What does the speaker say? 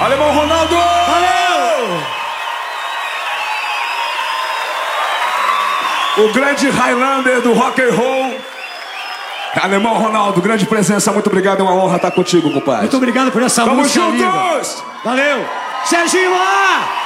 Alemão Ronaldo! Valeu! O grande Highlander do rock and roll. Alemão Ronaldo, grande presença, muito obrigado, é uma honra estar contigo, compadre. Muito obrigado por essa Tamo música juntos! linda. Valeu! Serginho lá!